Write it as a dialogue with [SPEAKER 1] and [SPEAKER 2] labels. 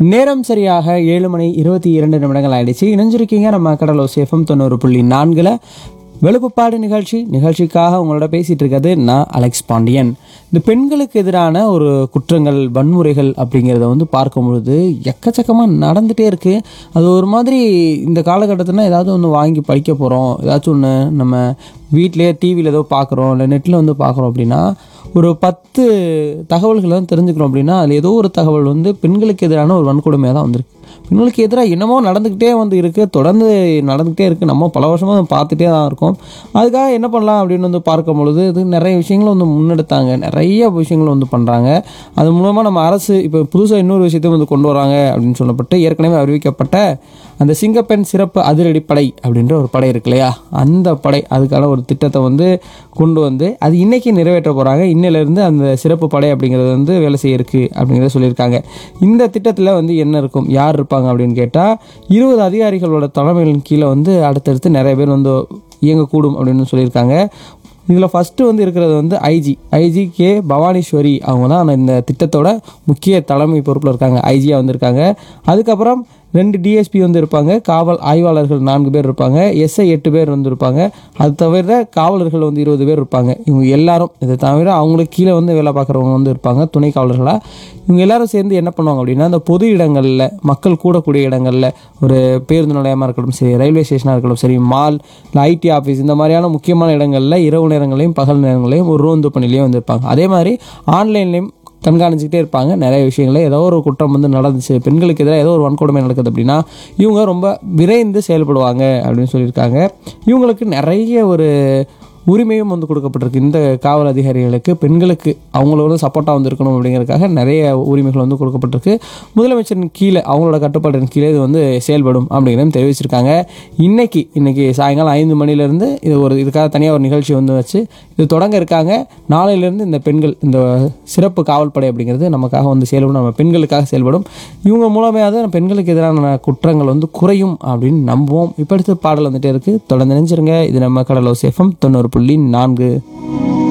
[SPEAKER 1] நேரம் சரியாக 7:22 ஆயிடுச்சு. இணைஞ்சிருக்கீங்க நம்ம கடலோசை எஃப்எம் 90.4 வெளுப்புப்பாடு நிகழ்ச்சிக்காக உங்களோட பேசிகிட்டு இருக்கிறது நான் அலெக்ஸ் பாண்டியன். இந்த பெண்களுக்கு எதிரான ஒரு குற்றங்கள் வன்முறைகள் அப்படிங்கிறத பார்க்கும் பொழுது எக்கச்சக்கமாக நடந்துகிட்டே இருக்குது. அது ஒரு மாதிரி இந்த காலகட்டத்தில் ஏதாவது ஒன்று வாங்கி படிக்க போகிறோம், ஏதாச்சும் ஒன்று நம்ம வீட்டிலேயே டிவியில் ஏதோ பார்க்குறோம், இல்லை நெட்டில் பார்க்குறோம் அப்படின்னா ஒரு 10 தகவல்களை தெரிஞ்சுக்கிறோம் அப்படின்னா அதில் ஏதோ ஒரு தகவல் பெண்களுக்கு எதிரான ஒரு வன்கொடுமையாக தான் வந்திருக்கு. பெண்களுக்கு எதிராக என்னமோ நடந்துக்கிட்டே இருக்குது, தொடர்ந்து நடந்துக்கிட்டே இருக்குது. நம்ம பல வருஷமாக பார்த்துட்டே தான் இருக்கோம். அதுக்காக என்ன பண்ணலாம் அப்படின்னு பார்க்கும் பொழுது இது நிறைய விஷயங்களை முன்னெடுத்தாங்க, நிறைய விஷயங்கள் பண்ணுறாங்க. அது மூலமாக நம்ம அரசு இப்போ புதுசாக இன்னொரு விஷயத்தை கொண்டு வராங்க அப்படின்னு சொல்லப்பட்டு ஏற்கனவே அறிவிக்கப்பட்ட அந்த சிங்கப்பெண் சிறப்பு அதிரடிப்படை அப்படின்ற ஒரு படை இருக்கு இல்லையா, அந்த படை அதுக்கான ஒரு திட்டத்தை கொண்டு அது இன்றைக்கி நிறைவேற்ற போகிறாங்க. இன்னிலேருந்து அந்த சிறப்பு படை அப்படிங்கிறது வேலை செய்ய இருக்குது அப்படிங்கிறத சொல்லியிருக்காங்க. இந்த திட்டத்தில் என்ன இருக்கும், யார் இருப்பாங்க அப்படின்னு கேட்டால் 20 அதிகாரிகளோட தலைமைகளின் கீழே அடுத்தடுத்து நிறைய பேர் இயங்கக்கூடும் அப்படின்னு சொல்லியிருக்காங்க. இதில் ஃபஸ்ட்டு இருக்கிறது ஐஜி கே பவானீஸ்வரி. அவங்க தான் இந்த திட்டத்தோட முக்கிய தலைமை பொறுப்பில் இருக்காங்க, ஐஜியாக வந்திருக்காங்க. அதுக்கப்புறம் 2 டிஎஸ்பி இருப்பாங்க, காவல் ஆய்வாளர்கள் 4 பேர் இருப்பாங்க, எஸ்ஐ 8 பேர் இருப்பாங்க. அது தவிர காவலர்கள் 20 பேர் இருப்பாங்க. இவங்க எல்லாரும் இதை தவிர அவங்களுக்கு கீழே வேலை பார்க்குறவங்க இருப்பாங்க துணை காவலர்களாக. இவங்க எல்லாரும் சேர்ந்து என்ன பண்ணுவாங்க அப்படின்னா அந்த பொது இடங்களில் மக்கள் கூடக்கூடிய இடங்களில் ஒரு பேருந்து நிலையமாக இருக்கட்டும் சரி, ரயில்வே ஸ்டேஷனாக இருக்கட்டும் சரி, மால், ஐடி ஆஃபீஸ், இந்த மாதிரியான முக்கியமான இடங்களில் இரவு நேரங்களையும் பகல் நேரங்களையும் ஒரு ரோந்து பணிலையும் இருப்பாங்க. அதே மாதிரி ஆன்லைன்லேயும் கண்காணிச்சிக்கிட்டே இருப்பாங்க. நிறைய விஷயங்கள ஏதோ ஒரு குற்றம் நடந்துச்சு, பெண்களுக்கு எதிராக ஏதோ ஒரு வன்கொடுமை நடக்குது அப்படின்னா இவங்க ரொம்ப விரைந்து செயல்படுவாங்க அப்படின்னு சொல்லியிருக்காங்க. இவங்களுக்கு நிறைய ஒரு உரிமையும் கொடுக்கப்பட்டிருக்கு. இந்த காவல் அதிகாரிகளுக்கு பெண்களுக்கு அவங்களோட சப்போர்ட்டாக இருக்கணும் அப்படிங்கிறதுக்காக நிறைய உரிமைகள் கொடுக்கப்பட்டிருக்கு. முதலமைச்சரின் கீழே அவங்களோட கட்டுப்பாட்டின் கீழே இது செயல்படும் அப்படிங்கிறத தெரிவிச்சிருக்காங்க. இன்னைக்கு சாயங்காலம் 5 மணிலேருந்து இதுக்காக தனியாக ஒரு நிகழ்ச்சி வச்சு இது தொடங்க இருக்காங்க. நாளையிலேருந்து இந்த பெண்கள் இந்த சிறப்பு காவல் படை அப்படிங்கிறது நமக்காக செயல்படும், நம்ம பெண்களுக்காக செயல்படும். இவங்க மூலமாக பெண்களுக்கு எதிரான குற்றங்கள் குறையும் அப்படின்னு நம்புவோம். இப்போ அடுத்த பாடல் இருக்குது, தொடர்ந்து நினைச்சிருங்க. இது நம்ம கடலோசை எஃப்எம் 90.4.